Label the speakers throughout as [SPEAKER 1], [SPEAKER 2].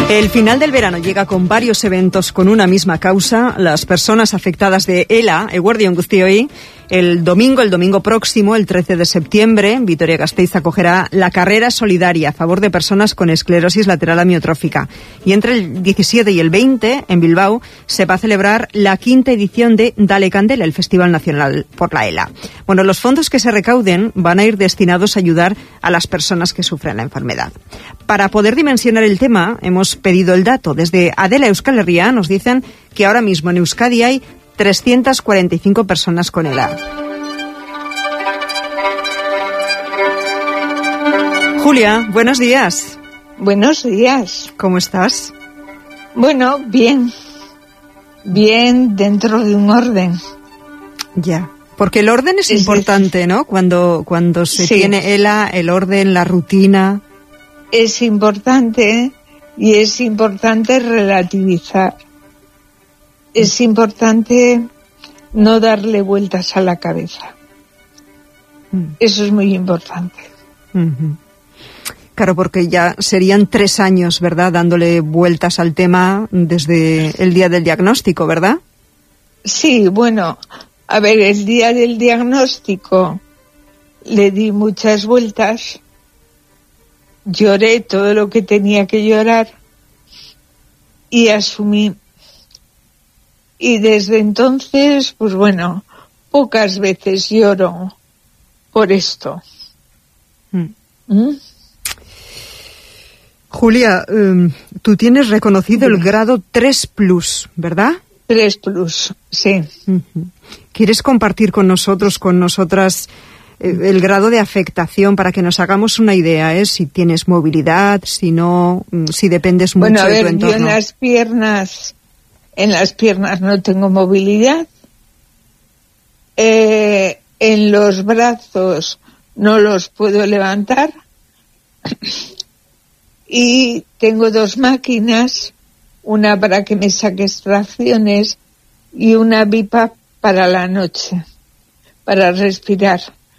[SPEAKER 1] El final del verano llega con varios eventos con una misma causa. Las personas afectadas de ELA, eguerdion guztioi, el domingo próximo, el 13 de septiembre, Vitoria-Gasteiz acogerá la carrera solidaria a favor de personas con esclerosis lateral amiotrófica. Y entre el 17 y el 20, en Bilbao, se va a celebrar la 5ª edición de Dale Candela, el Festival Nacional por la ELA. Bueno, los fondos que se recauden van a ir destinados a ayudar a las personas que sufren la enfermedad. Para poder dimensionar el tema, hemos pedido el dato. Desde Adela Euskal Herria nos dicen que ahora mismo en Euskadi hay 345 personas con ELA. Julia, buenos días.
[SPEAKER 2] Buenos días.
[SPEAKER 1] ¿Cómo estás?
[SPEAKER 2] Bueno, bien. Bien dentro de un orden.
[SPEAKER 1] Ya. Porque el orden es importante, ¿no? Cuando se tiene ELA, el orden, la rutina.
[SPEAKER 2] Es importante y es importante relativizar. Es importante no darle vueltas a la cabeza. Eso es muy importante.
[SPEAKER 1] Claro, porque ya serían 3 años, ¿verdad?, dándole vueltas al tema desde el día del diagnóstico, ¿verdad?
[SPEAKER 2] Sí, bueno, a ver, el día del diagnóstico le di muchas vueltas, lloré todo lo que tenía que llorar y asumí. Y desde entonces, pues bueno, pocas veces lloro por esto.
[SPEAKER 1] Julia, tú tienes reconocido el grado 3+, ¿verdad?
[SPEAKER 2] 3+, sí.
[SPEAKER 1] ¿Quieres compartir con nosotros, con nosotras, el grado de afectación para que nos hagamos una idea, si tienes movilidad, si no, si dependes mucho de tu entorno?
[SPEAKER 2] Yo en las piernas no tengo movilidad, en los brazos no los puedo levantar y tengo 2 máquinas, una para que me saque extracciones y una BiPAP para la noche, para respirar.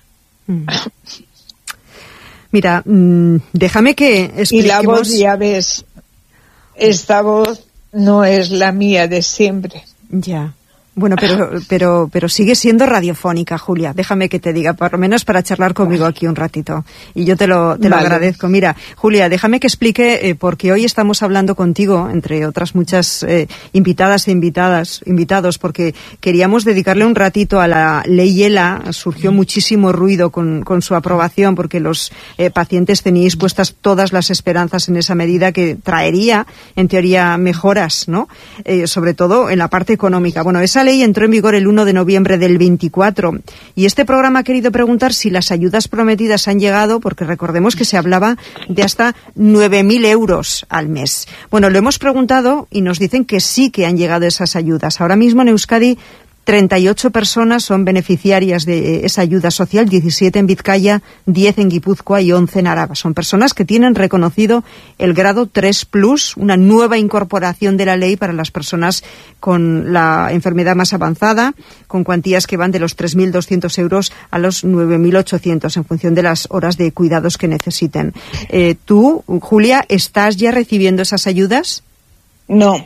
[SPEAKER 1] Mira, déjame que expliquemos...
[SPEAKER 2] Y la voz, ya ves, esta voz no es la mía de siempre.
[SPEAKER 1] Ya. Bueno, pero sigue siendo radiofónica, Julia. Déjame que te diga, por lo menos para charlar conmigo aquí un ratito. Y yo te lo agradezco. Mira, Julia, déjame que explique, porque hoy estamos hablando contigo, entre otras muchas invitadas e invitados, porque queríamos dedicarle un ratito a la ley ELA. Surgió muchísimo ruido con su aprobación, porque los pacientes teníais puestas todas las esperanzas en esa medida que traería, en teoría, mejoras, ¿no? Sobre todo en la parte económica. Bueno, esa ley entró en vigor el 1 de noviembre del 24 y este programa ha querido preguntar si las ayudas prometidas han llegado, porque recordemos que se hablaba de hasta 9.000 euros al mes. Bueno, lo hemos preguntado y nos dicen que sí que han llegado esas ayudas. Ahora mismo en Euskadi 38 personas son beneficiarias de esa ayuda social, 17 en Vizcaya, 10 en Guipúzcoa y 11 en Araba. Son personas que tienen reconocido el grado 3+, una nueva incorporación de la ley para las personas con la enfermedad más avanzada, con cuantías que van de los 3.200 euros a los 9.800 en función de las horas de cuidados que necesiten. ¿Tú, Julia, estás ya recibiendo esas ayudas?
[SPEAKER 2] No.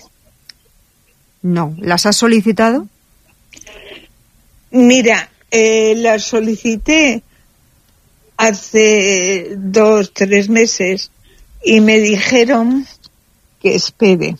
[SPEAKER 1] No. ¿Las has solicitado?
[SPEAKER 2] Mira, la solicité hace 2-3 meses y me dijeron que espere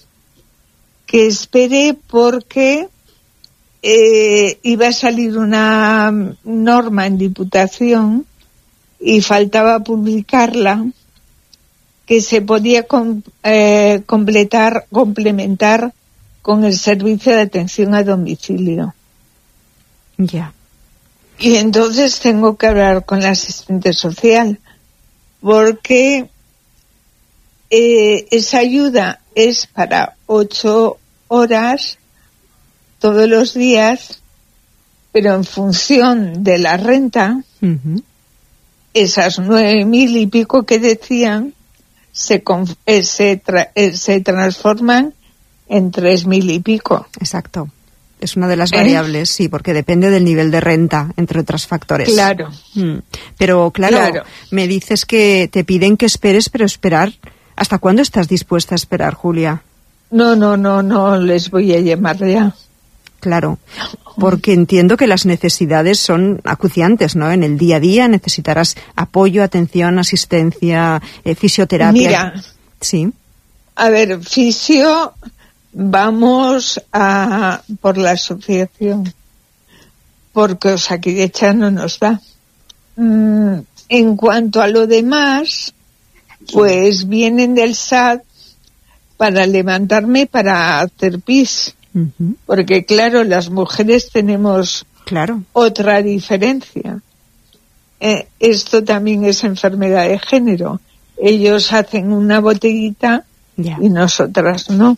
[SPEAKER 2] porque iba a salir una norma en Diputación y faltaba publicarla, que se podía complementar con el servicio de atención a domicilio.
[SPEAKER 1] Ya.
[SPEAKER 2] Y entonces tengo que hablar con la asistente social, porque esa ayuda es para 8 horas todos los días, pero en función de la renta, esas 9.000 y pico que decían se transforman en 3.000 y pico.
[SPEAKER 1] Exacto. Es una de las variables, sí, porque depende del nivel de renta, entre otros factores.
[SPEAKER 2] Claro.
[SPEAKER 1] Pero claro, me dices que te piden que esperes, pero esperar ¿Hasta cuándo estás dispuesta a esperar, Julia?
[SPEAKER 2] No les voy a llamar ya.
[SPEAKER 1] Claro, porque entiendo que las necesidades son acuciantes, ¿no? En el día a día necesitarás apoyo, atención, asistencia, fisioterapia.
[SPEAKER 2] Mira,
[SPEAKER 1] sí.
[SPEAKER 2] A ver, fisio, vamos por la asociación, porque Osakidetza no nos da. En cuanto a lo demás, pues vienen del SAT para levantarme para hacer pis. Uh-huh. Porque claro, las mujeres tenemos otra diferencia. Esto también es enfermedad de género. Ellos hacen una botellita y nosotras no.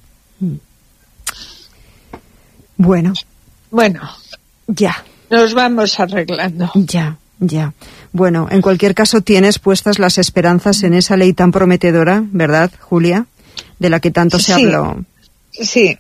[SPEAKER 1] Bueno.
[SPEAKER 2] Ya. Nos vamos arreglando.
[SPEAKER 1] Ya. Bueno, en cualquier caso tienes puestas las esperanzas en esa ley tan prometedora, ¿verdad, Julia? De la que tanto se habló.
[SPEAKER 2] Sí.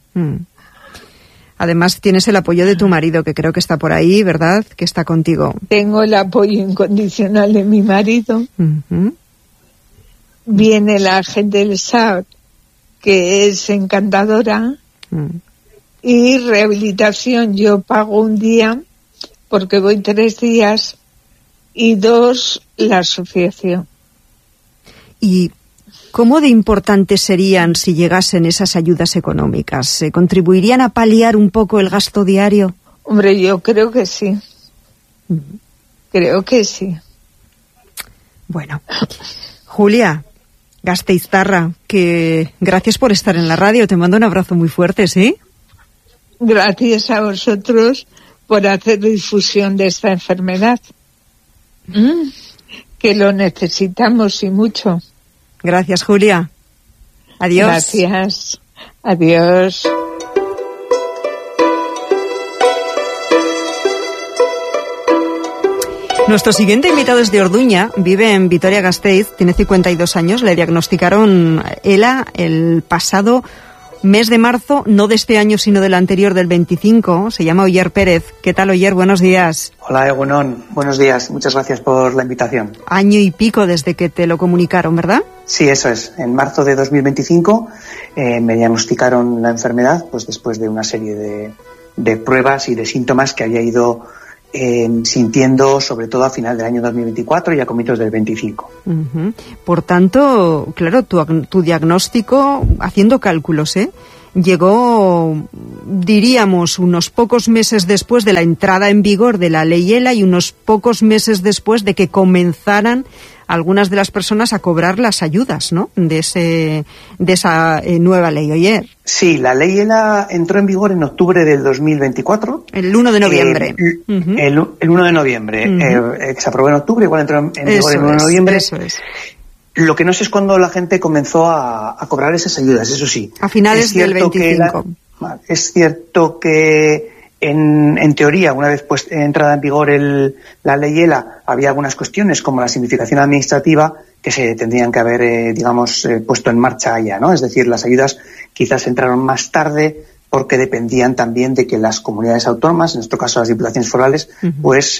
[SPEAKER 1] Además tienes el apoyo de tu marido, que creo que está por ahí, ¿verdad? Que está contigo.
[SPEAKER 2] Tengo el apoyo incondicional de mi marido.
[SPEAKER 1] Uh-huh.
[SPEAKER 2] Viene la gente del SAT, que es encantadora. Y rehabilitación, yo pago un día, porque voy 3 días, y 2, la asociación.
[SPEAKER 1] ¿Y cómo de importantes serían si llegasen esas ayudas económicas? ¿Se contribuirían a paliar un poco el gasto diario?
[SPEAKER 2] Hombre, yo creo que sí. Creo que sí.
[SPEAKER 1] Bueno, Julia Gasteiztarra, que gracias por estar en la radio. Te mando un abrazo muy fuerte, ¿sí?
[SPEAKER 2] Gracias a vosotros por hacer difusión de esta enfermedad. Que lo necesitamos y mucho.
[SPEAKER 1] Gracias, Julia. Adiós.
[SPEAKER 2] Gracias. Adiós.
[SPEAKER 1] Nuestro siguiente invitado es de Orduña, vive en Vitoria-Gasteiz, tiene 52 años, le diagnosticaron ELA el pasado mes de marzo, no de este año sino del anterior, del 25, se llama Oyer Pérez. ¿Qué tal, Oyer? Buenos días.
[SPEAKER 3] Hola, Egunon. Buenos días, muchas gracias por la invitación.
[SPEAKER 1] Año y pico desde que te lo comunicaron, ¿verdad?
[SPEAKER 3] Sí, eso es. En marzo de 2025 me diagnosticaron la enfermedad, pues después de una serie de pruebas y de síntomas que había ido sintiendo, sobre todo a final del año 2024 y a comienzos del 25.
[SPEAKER 1] Uh-huh. Por tanto, claro, tu diagnóstico, haciendo cálculos, llegó, diríamos, unos pocos meses después de la entrada en vigor de la ley ELA y unos pocos meses después de que comenzaran algunas de las personas a cobrar las ayudas, ¿no?, de esa nueva ley, Oyer.
[SPEAKER 3] Sí, la ley ELA entró en vigor en octubre del 2024.
[SPEAKER 1] El 1 de noviembre.
[SPEAKER 3] Uh-huh. El 1 de noviembre. Uh-huh. Se aprobó en octubre, igual entró en vigor el 1 de noviembre.
[SPEAKER 1] Eso es.
[SPEAKER 3] Lo que no sé es cuando la gente comenzó a cobrar esas ayudas, eso sí.
[SPEAKER 1] A finales del 25.
[SPEAKER 3] Es cierto que en teoría, una vez pues entrada en vigor la ley ELA, había algunas cuestiones como la simplificación administrativa que se tendrían que haber, puesto en marcha ya, ¿no? Es decir, las ayudas quizás entraron más tarde porque dependían también de que las comunidades autónomas, en este caso las diputaciones forales, uh-huh, pues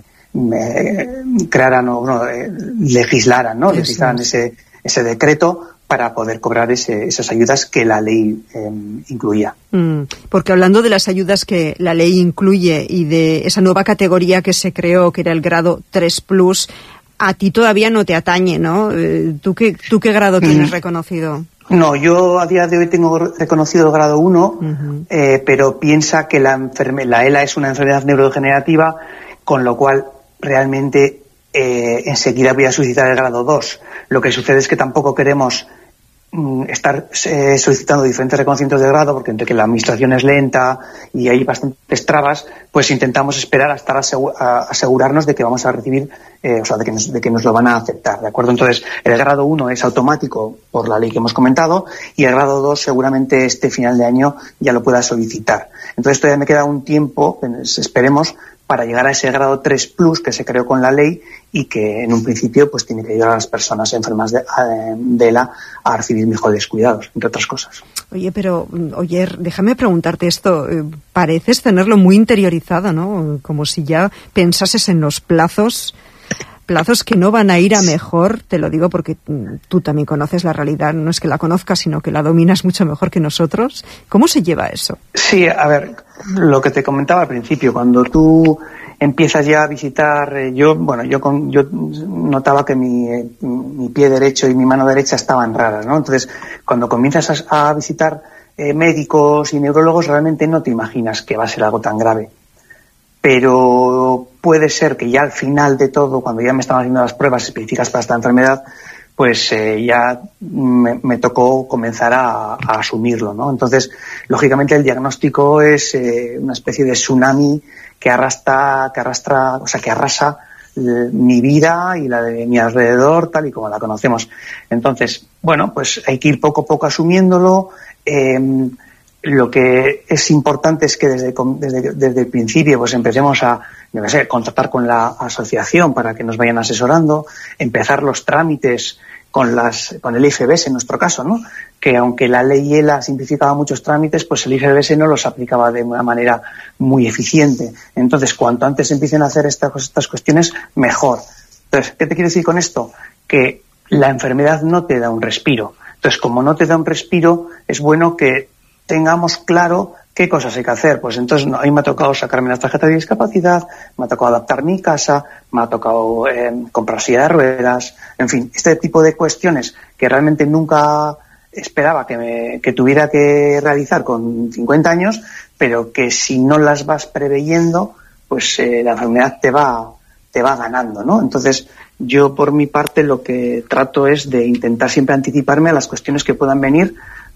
[SPEAKER 3] crearan o legislaran, ¿no? Legislaran ese decreto para poder cobrar esas ayudas que la ley incluía.
[SPEAKER 1] Porque hablando de las ayudas que la ley incluye y de esa nueva categoría que se creó, que era el grado 3+, a ti todavía no te atañe, ¿no? ¿Tú qué grado tienes reconocido?
[SPEAKER 3] No, yo a día de hoy tengo reconocido el grado 1, uh-huh, pero piensa que la ELA es una enfermedad neurodegenerativa, con lo cual realmente enseguida voy a solicitar el grado 2. Lo que sucede es que tampoco queremos estar solicitando diferentes reconocimientos de grado, porque entre que la administración es lenta y hay bastantes trabas, pues intentamos esperar hasta asegurarnos de que vamos a recibir, de que nos lo van a aceptar, ¿de acuerdo? Entonces, el grado 1 es automático por la ley que hemos comentado, y el grado 2 seguramente este final de año ya lo pueda solicitar. Entonces, todavía me queda un tiempo, esperemos, para llegar a ese grado 3+ que se creó con la ley y que en un principio pues tiene que ayudar a las personas enfermas de ELA a recibir mejores cuidados, entre otras cosas.
[SPEAKER 1] Oye, pero, Oyer, déjame preguntarte esto. Pareces tenerlo muy interiorizado, ¿no? Como si ya pensases en los plazos plazos que no van a ir a mejor, te lo digo porque tú también conoces la realidad, no es que la conozcas, sino que la dominas mucho mejor que nosotros. ¿Cómo se lleva eso?
[SPEAKER 3] Sí, a ver, lo que te comentaba al principio, cuando tú empiezas ya a visitar, yo notaba que mi pie derecho y mi mano derecha estaban raras, ¿no? Entonces, cuando comienzas a visitar médicos y neurólogos, realmente no te imaginas que va a ser algo tan grave. Pero puede ser que ya al final de todo, cuando ya me estaban haciendo las pruebas específicas para esta enfermedad, pues ya me tocó comenzar a asumirlo, ¿no? Entonces, lógicamente el diagnóstico es una especie de tsunami que arrasa mi vida y la de mi alrededor, tal y como la conocemos. Entonces, bueno, pues hay que ir poco a poco asumiéndolo. Lo que es importante es que desde el principio pues empecemos a, contactar con la asociación para que nos vayan asesorando, empezar los trámites con el IFBS en nuestro caso, ¿no? Que aunque la ley ELA simplificaba muchos trámites, pues el IFBS no los aplicaba de una manera muy eficiente. Entonces, cuanto antes empiecen a hacer estas cuestiones, mejor. Entonces, ¿qué te quiero decir con esto? Que la enfermedad no te da un respiro. Entonces, como no te da un respiro, es bueno que tengamos claro qué cosas hay que hacer. Pues entonces, a mí me ha tocado sacarme las tarjetas de discapacidad, me ha tocado adaptar mi casa, me ha tocado comprar silla de ruedas, en fin, este tipo de cuestiones que realmente nunca esperaba que tuviera que realizar con 50 años, pero que si no las vas preveyendo, pues la enfermedad te va ganando, ¿no? Entonces, yo por mi parte lo que trato es de intentar siempre anticiparme a las cuestiones que puedan venir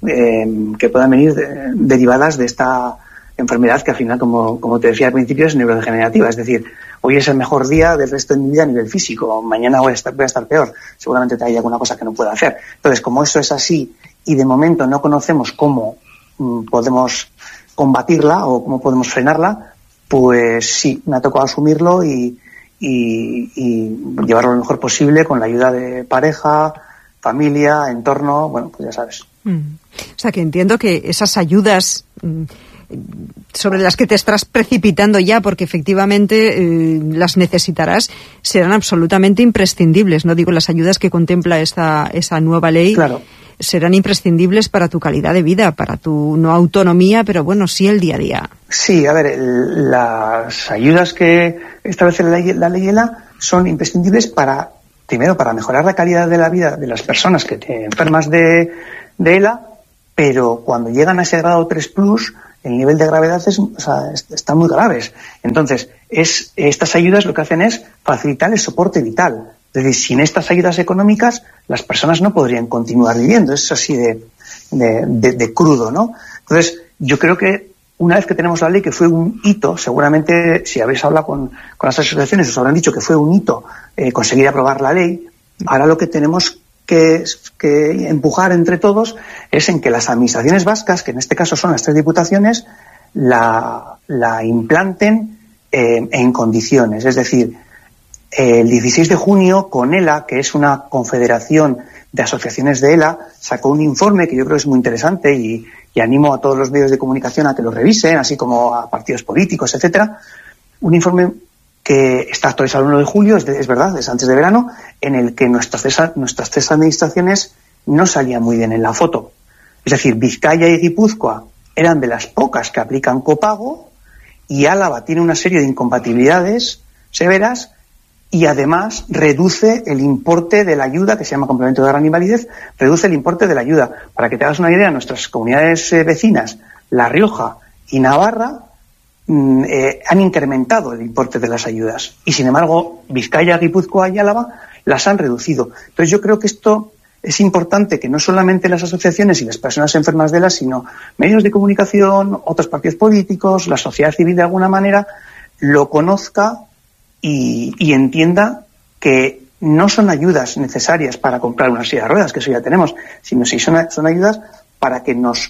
[SPEAKER 3] derivadas de esta enfermedad que al final, como te decía al principio, es neurodegenerativa. Es decir, hoy es el mejor día del resto de mi vida a nivel físico, mañana voy a estar peor, seguramente hay alguna cosa que no pueda hacer. Entonces, como eso es así y de momento no conocemos cómo podemos combatirla o cómo podemos frenarla, pues sí, me ha tocado asumirlo y llevarlo lo mejor posible con la ayuda de pareja, familia, entorno, bueno, pues ya sabes.
[SPEAKER 1] O sea, que entiendo que esas ayudas sobre las que te estás precipitando ya, porque efectivamente las necesitarás, serán absolutamente imprescindibles. No digo las ayudas que contempla esa nueva ley.
[SPEAKER 3] Claro.
[SPEAKER 1] Serán imprescindibles para tu calidad de vida, para tu no autonomía, pero bueno, sí el día a día. Sí,
[SPEAKER 3] a ver, las ayudas que establece la ley ELA son imprescindibles primero para mejorar la calidad de la vida de las personas que te enfermas de ELA, pero cuando llegan a ese grado 3+, el nivel de gravedad están muy graves. Entonces, estas ayudas lo que hacen es facilitar el soporte vital. Es decir, sin estas ayudas económicas, las personas no podrían continuar viviendo. Es así de crudo, ¿no? Entonces, yo creo que una vez que tenemos la ley, que fue un hito, seguramente si habéis hablado con las asociaciones os habrán dicho que fue un hito conseguir aprobar la ley. Ahora lo que tenemos que empujar entre todos es en que las administraciones vascas, que en este caso son las 3 diputaciones, la implanten en condiciones. Es decir, el 16 de junio, CONELA, que es una confederación de asociaciones de ELA, sacó un informe que yo creo que es muy interesante y animo a todos los medios de comunicación a que lo revisen, así como a partidos políticos, etcétera. Un informe que está actualizado el 1 de julio, es verdad, es antes de verano, en el que nuestras tres administraciones no salían muy bien en la foto. Es decir, Vizcaya y Guipúzcoa eran de las pocas que aplican copago y Álava tiene una serie de incompatibilidades severas y además reduce el importe de la ayuda, que se llama complemento de gran invalidez, reduce el importe de la ayuda. Para que te hagas una idea, nuestras comunidades vecinas, La Rioja y Navarra, han incrementado el importe de las ayudas. Y sin embargo, Vizcaya, Guipúzcoa y Álava las han reducido. Entonces yo creo que esto es importante, que no solamente las asociaciones y las personas enfermas de ELA, sino medios de comunicación, otros partidos políticos, la sociedad civil de alguna manera, lo conozca y entienda que no son ayudas necesarias para comprar una silla de ruedas, que eso ya tenemos, sino si son ayudas para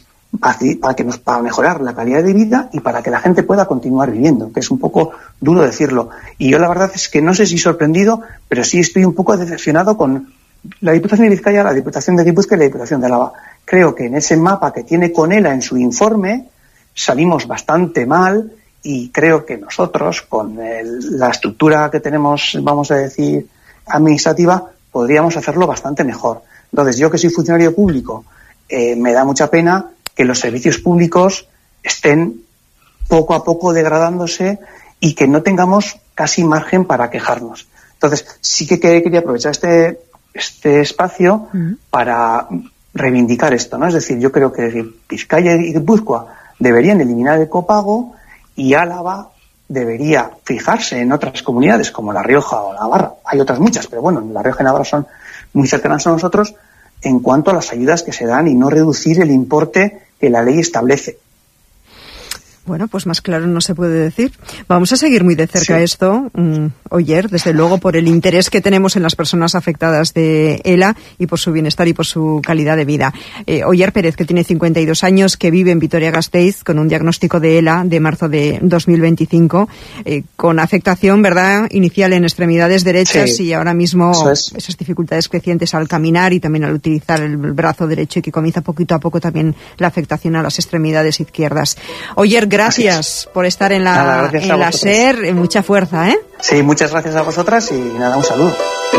[SPEAKER 3] mejorar la calidad de vida y para que la gente pueda continuar viviendo, que es un poco duro decirlo. Y yo la verdad es que no sé si sorprendido, pero sí estoy un poco decepcionado con la Diputación de Vizcaya, la Diputación de Guipúzcoa y la Diputación de Álava. Creo que en ese mapa que tiene CONELA en su informe salimos bastante mal. Y creo que nosotros, con la estructura que tenemos, vamos a decir, administrativa podríamos hacerlo bastante mejor. Entonces, yo que soy funcionario público, me da mucha pena que los servicios públicos estén poco a poco degradándose y que no tengamos casi margen para quejarnos. Entonces, sí que quería aprovechar este espacio para reivindicar esto, ¿no? Es decir, yo creo que Vizcaya y Guipúzcoa deberían eliminar el copago y Álava debería fijarse en otras comunidades como La Rioja o Navarra. Hay otras muchas, pero bueno, La Rioja y Navarra son muy cercanas a nosotros en cuanto a las ayudas que se dan y no reducir el importe que la ley establece.
[SPEAKER 1] Bueno, pues más claro no se puede decir. Vamos a seguir muy de cerca esto, Oyer, desde luego por el interés que tenemos en las personas afectadas de ELA y por su bienestar y por su calidad de vida. Oyer Pérez, que tiene 52 años, que vive en Vitoria-Gasteiz con un diagnóstico de ELA de marzo de 2025, con afectación, ¿verdad?, inicial en extremidades derechas y ahora mismo esas dificultades crecientes al caminar y también al utilizar el brazo derecho y que comienza poquito a poco también la afectación a las extremidades izquierdas. Oyer, gracias por estar en la SER. Mucha fuerza, ¿eh?
[SPEAKER 3] Sí, muchas gracias a vosotras y nada, un saludo.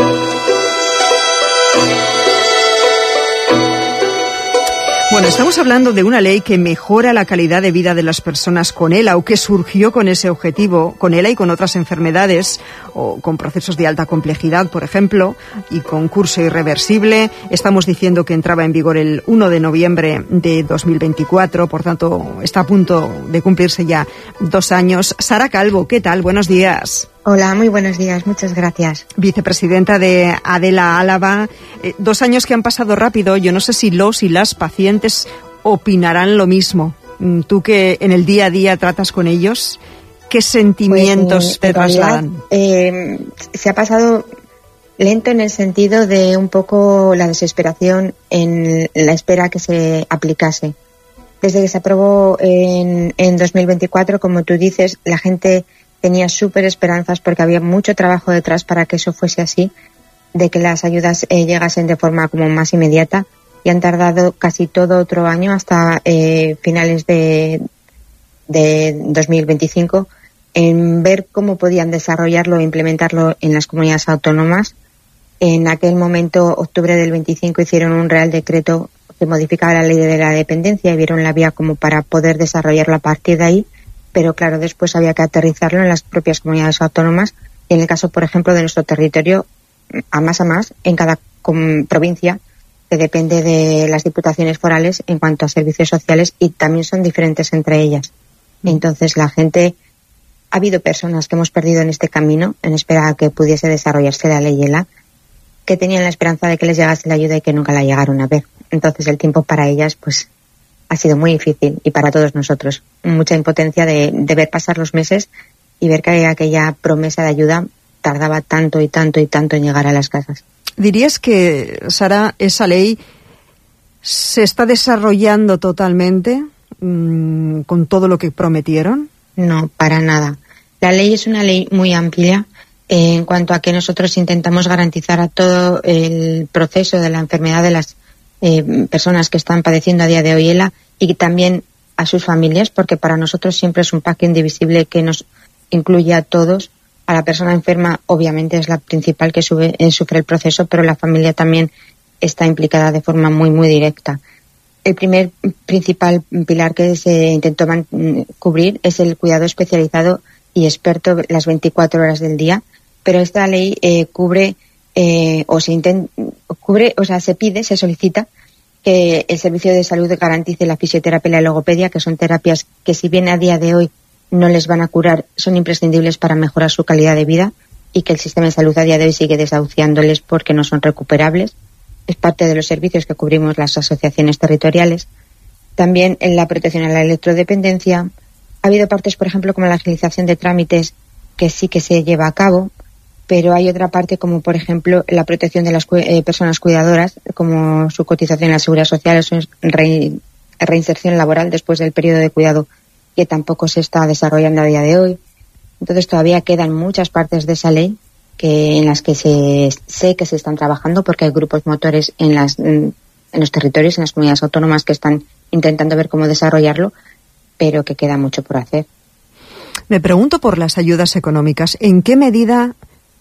[SPEAKER 1] Bueno, estamos hablando de una ley que mejora la calidad de vida de las personas con ELA o que surgió con ese objetivo, con ELA y con otras enfermedades o con procesos de alta complejidad, por ejemplo, y con curso irreversible. Estamos diciendo que entraba en vigor el 1 de noviembre de 2024, por tanto, está a punto de cumplirse ya 2 años. Sara Calvo, ¿qué tal? Buenos días.
[SPEAKER 4] Hola, muy buenos días, muchas gracias.
[SPEAKER 1] Vicepresidenta de ADELA Álava. 2 años que han pasado rápido. Yo no sé si los y las pacientes opinarán lo mismo. Tú que en el día a día tratas con ellos, ¿qué sentimientos te trasladan?
[SPEAKER 4] Se ha pasado lento en el sentido de un poco la desesperación en la espera que se aplicase. Desde que se aprobó en 2024, como tú dices, la gente tenía súper esperanzas porque había mucho trabajo detrás para que eso fuese así, de que las ayudas llegasen de forma como más inmediata, y han tardado casi todo otro año hasta finales de 2025 en ver cómo podían desarrollarlo e implementarlo en las comunidades autónomas. En aquel momento, octubre del 25, hicieron un Real Decreto que modificaba la ley de la dependencia y vieron la vía como para poder desarrollarlo a partir de ahí. Pero claro, después había que aterrizarlo en las propias comunidades autónomas y en el caso, por ejemplo, de nuestro territorio, a más, en cada provincia, que depende de las diputaciones forales en cuanto a servicios sociales y también son diferentes entre ellas. Entonces, la gente, ha habido personas que hemos perdido en este camino en espera a que pudiese desarrollarse la ley ELA, que tenían la esperanza de que les llegase la ayuda y que nunca la llegaron a ver. Entonces, el tiempo para ellas, pues, ha sido muy difícil y para todos nosotros. Mucha impotencia de ver pasar los meses y ver que aquella promesa de ayuda tardaba tanto y tanto y tanto en llegar a las casas.
[SPEAKER 1] ¿Dirías que, Sara, esa ley se está desarrollando totalmente con todo lo que prometieron?
[SPEAKER 4] No, para nada. La ley es una ley muy amplia en cuanto a que nosotros intentamos garantizar a todo el proceso de la enfermedad de las personas que están padeciendo a día de hoy ELA y también a sus familias, porque para nosotros siempre es un pack indivisible que nos incluye a todos. A la persona enferma obviamente es la principal que sufre el proceso, pero la familia también está implicada de forma muy, muy directa. El primer principal pilar que se intentó cubrir es el cuidado especializado y experto las 24 horas del día, pero esta ley se solicita que el servicio de salud garantice la fisioterapia y la logopedia, que son terapias que, si bien a día de hoy no les van a curar, son imprescindibles para mejorar su calidad de vida, y que el sistema de salud a día de hoy sigue desahuciándoles porque no son recuperables. Es parte de los servicios que cubrimos las asociaciones territoriales. También en la protección a la electrodependencia. Ha habido partes, por ejemplo, como la agilización de trámites, que sí que se lleva a cabo, pero hay otra parte como, por ejemplo, la protección de las personas cuidadoras, como su cotización en la Seguridad Social, su reinserción laboral después del periodo de cuidado, que tampoco se está desarrollando a día de hoy. Entonces todavía quedan muchas partes de esa ley en las que sé que se están trabajando, porque hay grupos motores en los territorios, en las comunidades autónomas, que están intentando ver cómo desarrollarlo, pero que queda mucho por hacer.
[SPEAKER 1] Me pregunto por las ayudas económicas. ¿En qué medida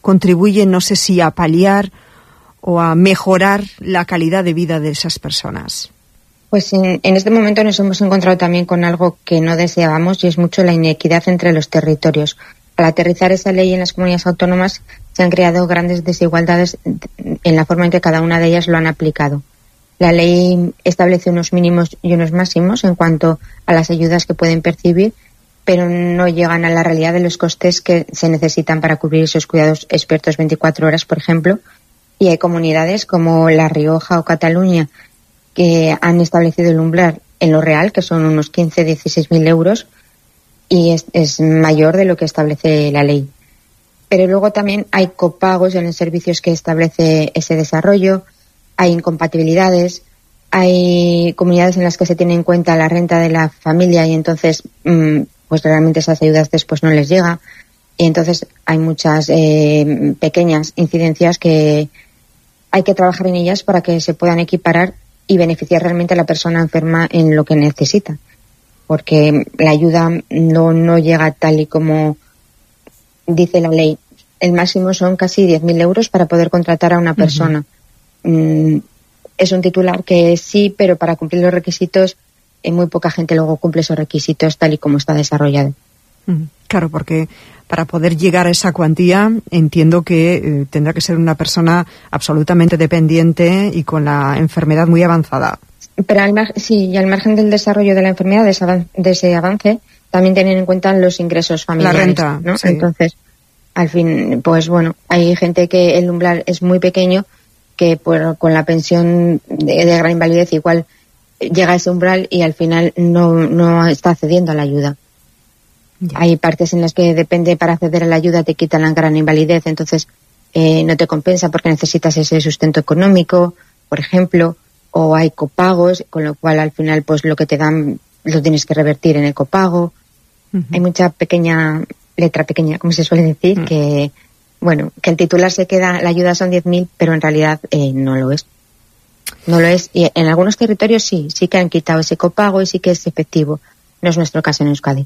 [SPEAKER 1] contribuye, no sé si a paliar o a mejorar la calidad de vida de esas personas?
[SPEAKER 4] Pues en este momento nos hemos encontrado también con algo que no deseábamos, y es mucho la inequidad entre los territorios. Al aterrizar esa ley en las comunidades autónomas se han creado grandes desigualdades en la forma en que cada una de ellas lo han aplicado. La ley establece unos mínimos y unos máximos en cuanto a las ayudas que pueden percibir, pero no llegan a la realidad de los costes que se necesitan para cubrir esos cuidados expertos 24 horas, por ejemplo. Y hay comunidades como La Rioja o Cataluña que han establecido el umbral en lo real, que son unos 15-16.000 euros, y es mayor de lo que establece la ley. Pero luego también hay copagos en los servicios que establece ese desarrollo, hay incompatibilidades, hay comunidades en las que se tiene en cuenta la renta de la familia y entonces pues realmente esas ayudas después no les llega, y entonces hay muchas pequeñas incidencias que hay que trabajar en ellas para que se puedan equiparar y beneficiar realmente a la persona enferma en lo que necesita, porque la ayuda no llega tal y como dice la ley. El máximo son casi 10.000 euros para poder contratar a una persona. Es un titular que sí, pero para cumplir los requisitos muy poca gente luego cumple esos requisitos tal y como está desarrollado.
[SPEAKER 1] Claro, porque para poder llegar a esa cuantía entiendo que tendrá que ser una persona absolutamente dependiente y con la enfermedad muy avanzada.
[SPEAKER 4] Pero al margen del desarrollo de la enfermedad, de ese avance, también tienen en cuenta los ingresos familiares. La
[SPEAKER 1] renta,
[SPEAKER 4] ¿no?
[SPEAKER 1] Sí.
[SPEAKER 4] Entonces, al fin, pues bueno, hay gente que el umbral es muy pequeño, que con la pensión de gran invalidez igual llega a ese umbral y al final no está accediendo a la ayuda. Ya. Hay partes en las que depende, para acceder a la ayuda te quitan la gran invalidez, entonces no te compensa porque necesitas ese sustento económico, por ejemplo, o hay copagos, con lo cual al final pues lo que te dan lo tienes que revertir en el copago. Hay mucha letra pequeña, como se suele decir, que el titular se queda, la ayuda son 10.000, pero en realidad no lo es. No lo es, y en algunos territorios sí que han quitado ese copago y sí que es efectivo. No es nuestro caso en Euskadi.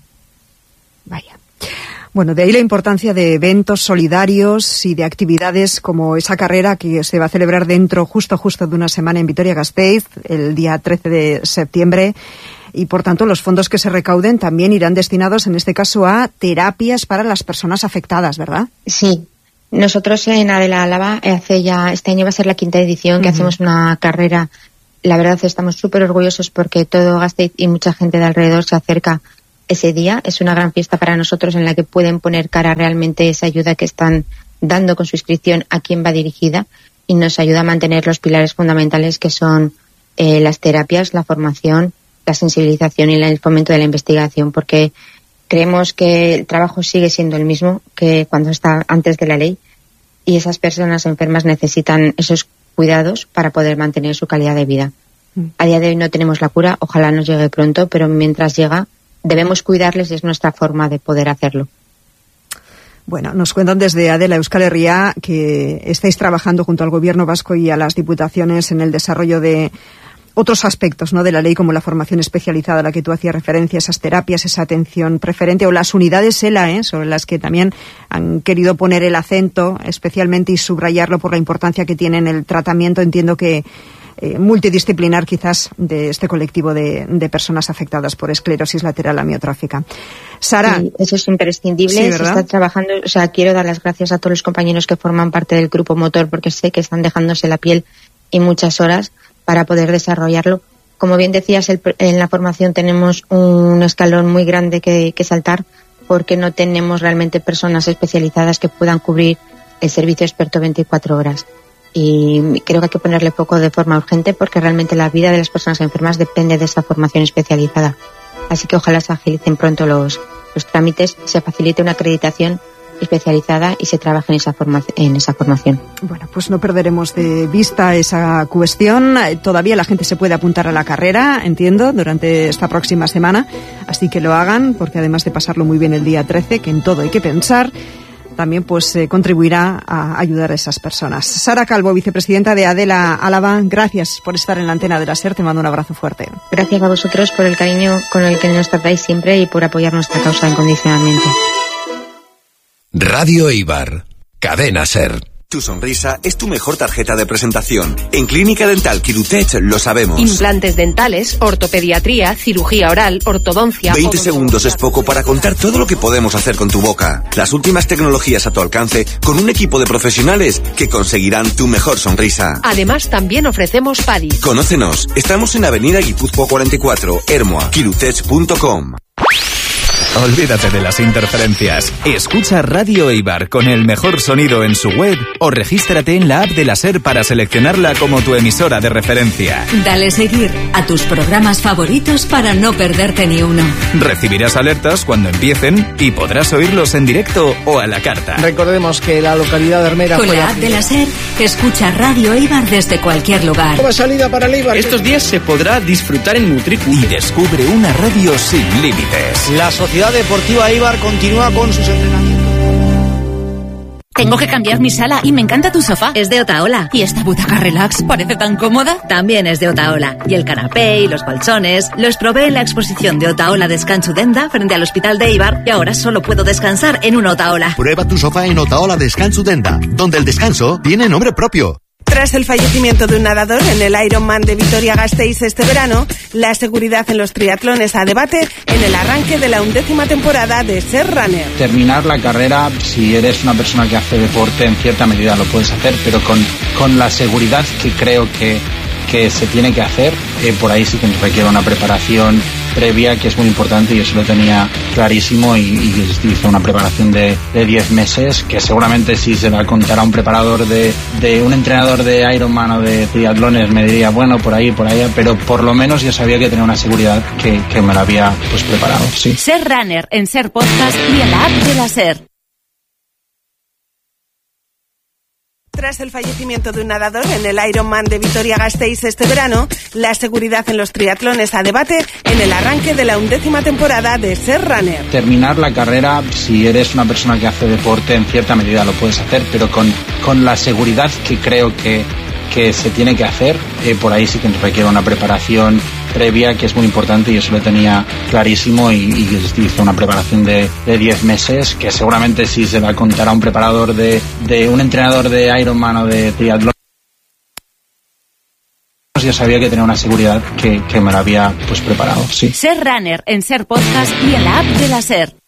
[SPEAKER 1] Vaya. Bueno, de ahí la importancia de eventos solidarios y de actividades como esa carrera que se va a celebrar justo de una semana en Vitoria-Gasteiz, el día 13 de septiembre. Y, por tanto, los fondos que se recauden también irán destinados, en este caso, a terapias para las personas afectadas, ¿verdad?
[SPEAKER 4] Sí. Nosotros en Adela Álava, este año va a ser la 5ª edición que hacemos una carrera. La verdad estamos súper orgullosos porque todo Gasteiz y mucha gente de alrededor se acerca ese día. Es una gran fiesta para nosotros en la que pueden poner cara realmente esa ayuda que están dando con su inscripción a quién va dirigida, y nos ayuda a mantener los pilares fundamentales que son las terapias, la formación, la sensibilización y el fomento de la investigación, porque creemos que el trabajo sigue siendo el mismo que cuando está antes de la ley, y esas personas enfermas necesitan esos cuidados para poder mantener su calidad de vida. A día de hoy no tenemos la cura, ojalá nos llegue pronto, pero mientras llega debemos cuidarles y es nuestra forma de poder hacerlo.
[SPEAKER 1] Bueno, nos cuentan desde Adela Euskal Herria que estáis trabajando junto al Gobierno vasco y a las diputaciones en el desarrollo de otros aspectos, ¿no?, de la ley, como la formación especializada a la que tú hacías referencia, esas terapias, esa atención preferente, o las unidades ELA, sobre las que también han querido poner el acento especialmente y subrayarlo por la importancia que tiene en el tratamiento, entiendo que multidisciplinar quizás, de este colectivo de personas afectadas por esclerosis lateral amiotrófica. Sara.
[SPEAKER 4] Sí, eso es imprescindible. Sí, se está trabajando, quiero dar las gracias a todos los compañeros que forman parte del grupo motor, porque sé que están dejándose la piel y muchas horas para poder desarrollarlo. Como bien decías, en la formación tenemos un escalón muy grande que saltar, porque no tenemos realmente personas especializadas que puedan cubrir el servicio experto 24 horas. Y creo que hay que ponerle foco de forma urgente, porque realmente la vida de las personas enfermas depende de esa formación especializada. Así que ojalá se agilicen pronto los trámites, se facilite una acreditación especializada y se trabaje en esa formación.
[SPEAKER 1] Bueno, pues no perderemos de vista esa cuestión. Todavía la gente se puede apuntar a la carrera, entiendo, durante esta próxima semana, así que lo hagan, porque además de pasarlo muy bien el día 13, que en todo hay que pensar, también pues contribuirá a ayudar a esas personas. Sara Calvo, vicepresidenta de Adela Álava, gracias por estar en la antena de la SER, te mando un abrazo fuerte.
[SPEAKER 4] Gracias a vosotros por el cariño con el que nos tratáis siempre y por apoyar nuestra causa incondicionalmente.
[SPEAKER 5] Radio Eibar. Cadena SER.
[SPEAKER 6] Tu sonrisa es tu mejor tarjeta de presentación. En Clínica Dental Quirutech lo sabemos.
[SPEAKER 7] Implantes dentales, ortopediatría, cirugía oral, ortodoncia...
[SPEAKER 6] 20 segundos es poco para contar todo lo que podemos hacer con tu boca. Las últimas tecnologías a tu alcance con un equipo de profesionales que conseguirán tu mejor sonrisa.
[SPEAKER 7] Además, también ofrecemos PADI.
[SPEAKER 6] Conócenos. Estamos en Avenida Guipúzcoa 44, Ermua, quirutech.com.
[SPEAKER 8] Olvídate de las interferencias. Escucha Radio Eibar con el mejor sonido en su web o regístrate en la app de la SER para seleccionarla como tu emisora de referencia.
[SPEAKER 9] Dale seguir a tus programas favoritos para no perderte ni uno.
[SPEAKER 8] Recibirás alertas cuando empiecen y podrás oírlos en directo o a la carta.
[SPEAKER 10] Recordemos que la localidad de Hermera...
[SPEAKER 9] Con la app de la SER, escucha Radio Eibar desde cualquier lugar.
[SPEAKER 10] Nueva salida para el Eibar.
[SPEAKER 11] Estos días se podrá disfrutar en Mutriku.
[SPEAKER 8] Y descubre una radio sin límites.
[SPEAKER 10] La Sociedad Deportiva Eibar continúa con sus entrenamientos.
[SPEAKER 12] Tengo que cambiar mi sala y me encanta tu sofá. Es de Otaola. ¿Y esta butaca relax parece tan cómoda? También es de Otaola. Y el canapé y los colchones los probé en la exposición de Otaola Descanso Denda frente al Hospital de Eibar y ahora solo puedo descansar en un Otaola.
[SPEAKER 13] Prueba tu sofá en Otaola Descanso Denda, donde el descanso tiene nombre propio.
[SPEAKER 14] Tras el fallecimiento de un nadador en el Ironman de Vitoria-Gasteiz este verano, la seguridad en los triatlones a debate en el arranque de la 11ª temporada de SER Runner.
[SPEAKER 15] Terminar la carrera, si eres una persona que hace deporte, en cierta medida lo puedes hacer, pero con la seguridad que creo que se tiene que hacer, por ahí sí que requiere una preparación previa que es muy importante y eso lo tenía clarísimo y hice una preparación de 10 meses que seguramente si se la contara un preparador de un entrenador de Ironman o de triatlones me diría bueno por ahí, pero por lo menos yo sabía que tenía una seguridad que me la había pues preparado. Sí.
[SPEAKER 12] SER Runner en SER Podcast y en la app de la SER.
[SPEAKER 14] Tras el fallecimiento de un nadador en el Ironman de Vitoria-Gasteiz este verano, la seguridad en los triatlones a debate en el arranque de la 11ª temporada de SER Runner.
[SPEAKER 15] Terminar la carrera, si eres una persona que hace deporte, en cierta medida lo puedes hacer, pero con la seguridad que creo que se tiene que hacer, por ahí sí que requiere una preparación previa que es muy importante y eso lo tenía clarísimo y hice una preparación de 10 meses que seguramente si se la contara un preparador de un entrenador de Ironman o de triatlón yo sabía que tenía una seguridad que me la había pues preparado. Sí.
[SPEAKER 12] SER Runner en SER Podcast y en la app de la SER.